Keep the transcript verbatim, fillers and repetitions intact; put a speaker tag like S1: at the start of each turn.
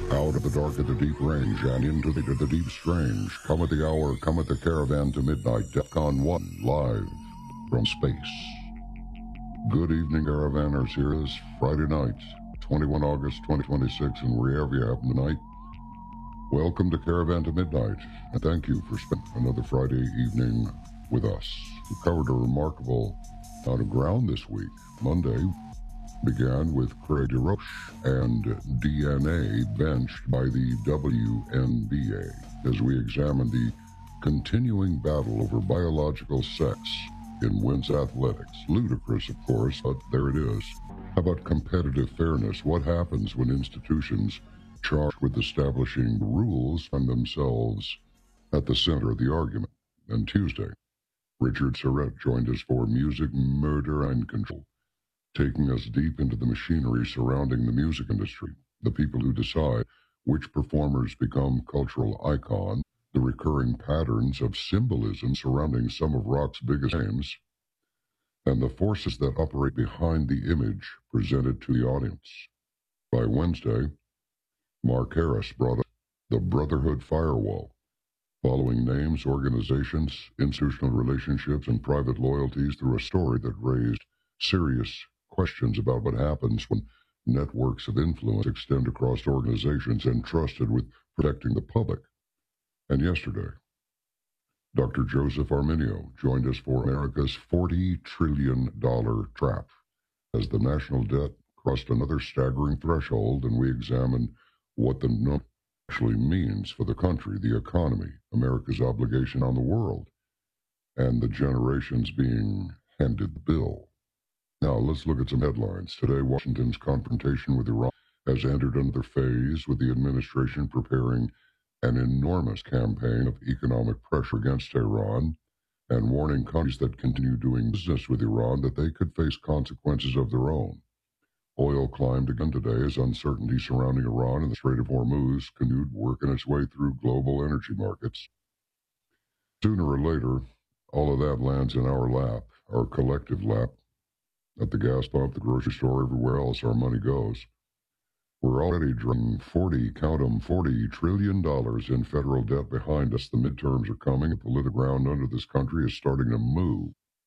S1: Out of the dark at the deep range and into the, the deep strange. Come at the hour, come at the caravan to midnight. DEFCON one, live from space. Good evening, caravanners. Here is Friday night, twenty-first of August, twenty twenty-six, and wherever you happen tonight. Welcome to Caravan to Midnight, and thank you for spending another Friday evening with us. We covered a remarkable amount of ground this week. Monday began with Craig DeRoche and D N A benched by the W N B A as we examine the continuing battle over biological sex in women's athletics. Ludicrous, of course, but there it is. How about competitive fairness? What happens when institutions charged with establishing rules find themselves at the center of the argument? And Tuesday, Richard Surrett joined us for Music, Murder, and Control, taking us deep into the machinery surrounding the music industry, the people who decide which performers become cultural icons, the recurring patterns of symbolism surrounding some of rock's biggest names, and the forces that operate behind the image presented to the audience. By Wednesday, Mark Harris brought us the Brotherhood Firewall, following names, organizations, institutional relationships, and private loyalties through a story that raised serious questions about what happens when networks of influence extend across organizations entrusted with protecting the public. And yesterday, Doctor Joseph Arminio joined us for America's forty trillion dollars trap as the national debt crossed another staggering threshold, and we examined what the number actually means for the country, the economy, America's obligation on the world, and the generations being handed the bill. Now, let's look at some headlines. Today, Washington's confrontation with Iran has entered another phase, with the administration preparing an enormous campaign of economic pressure against Iran and warning countries that continue doing business with Iran that they could face consequences of their own. Oil climbed again today as uncertainty surrounding Iran and the Strait of Hormuz continued working its way through global energy markets. Sooner or later, all of that lands in our lap, our collective lap. At the gas pump, the grocery store, everywhere else our money goes. We're already dragging forty, count 'em, forty trillion dollars in federal debt behind us. The midterms are coming. The political ground under this country is starting to move.